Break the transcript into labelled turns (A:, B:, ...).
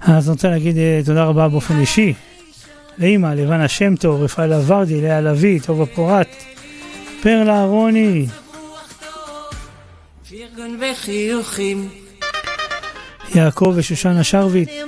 A: אז אני רוצה להגיד תודה רבה באופן אישי לאמא, לבנה שם טוב, רפאלה ורדי, לאה לוי, טובה פורט, פרלה רוני, יעקב ושושנה שרביט,